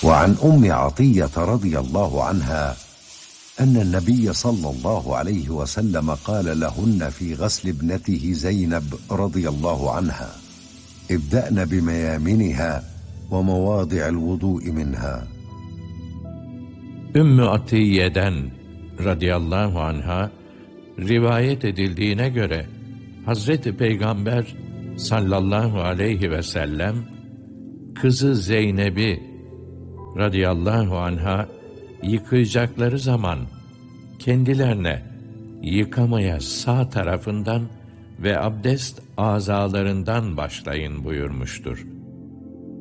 وعن أم عطية رضي الله عنها أن النبي صلى الله عليه وسلم قال لهن في غسل ابنته زينب رضي الله عنها: ابدأن بميامنها ومواضع الوضوء منها. Ümmü Atiye'den radıyallahu anha rivayet edildiğine göre Hazreti Peygamber sallallahu aleyhi ve sellem kızı Zeynep'i radıyallahu anha yıkayacakları zaman kendilerine yıkamaya sağ tarafından ve abdest azalarından başlayın buyurmuştur.